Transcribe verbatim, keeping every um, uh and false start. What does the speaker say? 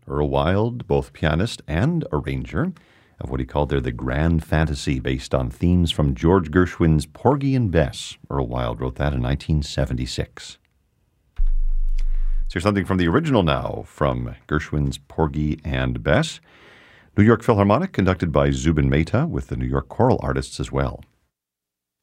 Earl Wild, both pianist and arranger of what he called there the Grand Fantasy, based on themes from George Gershwin's Porgy and Bess. Earl Wild wrote that in nineteen seventy-six. Let's hear something from the original now, from Gershwin's Porgy and Bess. New York Philharmonic, conducted by Zubin Mehta, with the New York choral artists as well.